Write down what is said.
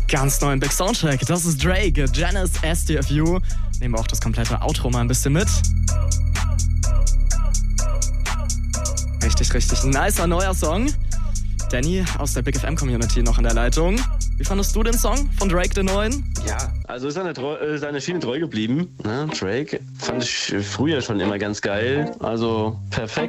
Ganz neuen Big Soundtrack. Das ist Drake, Janice, STFU. Nehmen wir auch das komplette Outro mal ein bisschen mit. Richtig, richtig nicer neuer Song. Danny aus der Big FM Community noch in der Leitung. Wie fandest du den Song von Drake, den neuen? Ja, also ist seine Schiene treu geblieben. Ne? Drake fand ich früher schon immer ganz geil. Also perfekt.